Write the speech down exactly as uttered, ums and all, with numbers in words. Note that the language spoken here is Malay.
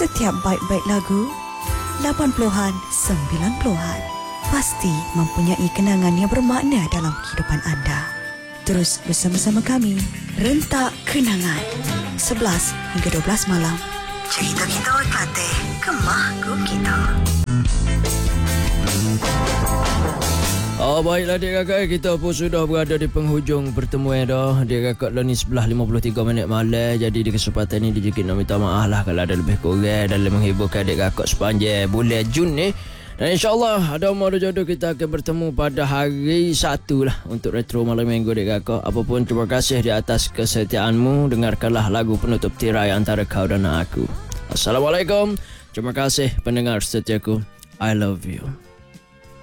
Setiap baik-baik lagu lapan puluhan, sembilan puluhan pasti mempunyai kenangan yang bermakna dalam kehidupan anda. Terus bersama-sama kami, Rentak Kenangan, sebelas hingga dua belas malam. Cerita kita Kelantan, Kemah kita. Oh, baiklah adik kakak, kita pun sudah berada di penghujung pertemuan dah. Adik kakak dah ni sebelah lima puluh tiga minit malam. Jadi di kesempatan ni dia nak minta maaf lah kalau ada lebih kurang dalam menghiburkan adik kakak sepanjang bulan Jun ni. Dan insyaAllah ada umur ada jodoh, kita akan bertemu pada hari Sabtu lah untuk retro malam minggu adik kakak. Apapun, terima kasih di atas kesetiaanmu. Dengarkanlah lagu penutup tirai antara kau dan aku. Assalamualaikum. Terima kasih pendengar setiaku. I love you.